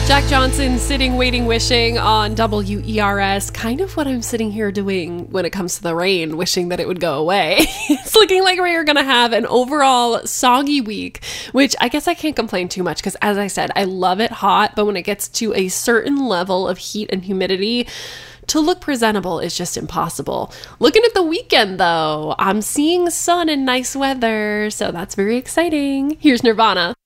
Jack Johnson sitting, waiting, wishing on WERS. Kind of what I'm sitting here doing when it comes to the rain, wishing that it would go away. It's looking like we're going to have an overall soggy week, which I guess I can't complain too much because, as I said, I love it hot, but when it gets to a certain level of heat and humidity, to look presentable is just impossible. Looking at the weekend, though, I'm seeing sun and nice weather, so that's very exciting. Here's Nirvana.